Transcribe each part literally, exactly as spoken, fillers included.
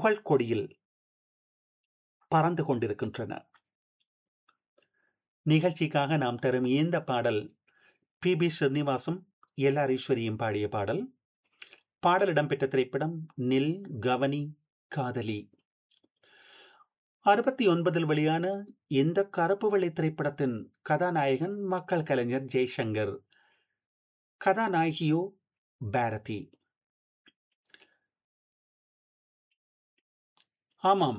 புகழ் கொடியில் பறந்து கொண்டிருக்கின்றன. நிகழ்ச்சிக்காக நாம் தரும் இந்த பாடல் பி பி ஸ்ரீனிவாசும் எல் ஆர் ஈஸ்வரியும் பாடிய பாடல். பாடல் இடம்பெற்ற திரைப்படம் நில் கவனி காதலி. அறுபத்தி ஒன்பதில் வெளியான இந்த கருப்பு வெள்ளை திரைப்படத்தின் கதாநாயகன் மக்கள் கலைஞர் ஜெய்சங்கர், கதாநாயகியோ பாரதி. ஆமாம்,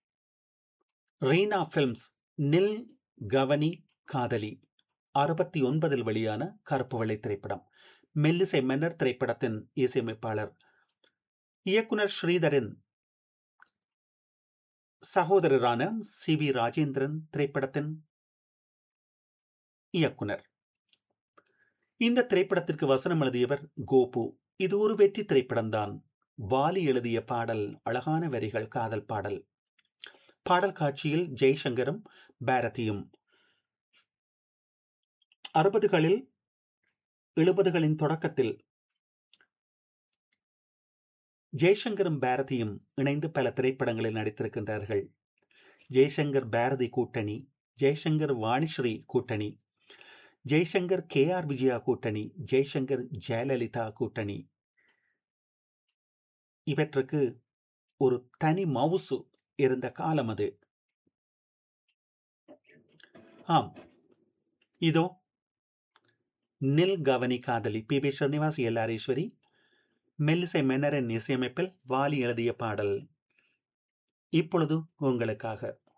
ரீனா பிலிம்ஸ் நில் கவனி காதலி அறுபத்தி ஒன்பதில் வெளியான கருப்பு வெள்ளை திரைப்படம். மெல்லிசை மன்னர் திரைப்படத்தின் இசையமைப்பாளர். இயக்குனர் ஸ்ரீதரின் சகோதரரான சி வி ராஜேந்திரன் திரைப்படத்தின் இயக்குனர். இந்த திரைப்படத்திற்கு வசனம் எழுதியவர் கோபு. இது ஒரு வெற்றி திரைப்படம்தான். வாலி எழுதிய பாடல், அழகான வரிகள், காதல் பாடல். பாடல் காட்சியில் ஜெய்சங்கரும் பாரதியும். அறுபதுகளில் எழுபதுகளின் தொடக்கத்தில் ஜெய்சங்கரும் பாரதியும் இணைந்து பல திரைப்படங்களில் நடித்திருக்கின்றார்கள். ஜெய்சங்கர் பாரதி கூட்டணி, ஜெய்சங்கர் வாணிஸ்ரீ கூட்டணி, ஜெய்சங்கர் கே ஆர் விஜயா கூட்டணி, ஜெய்சங்கர் ஜெயலலிதா கூட்டணி. இவற்றுக்கு ஒரு தனி மவுசு இருந்த காலம் அது. ஆம், இதோ நில் கவனி காதலி, B B Srinivas L R Eswari, மெல்லிசை மன்னரின் இசையமைப்பில் வாலி எழுதிய பாடல் இப்பொழுது உங்களுக்காக.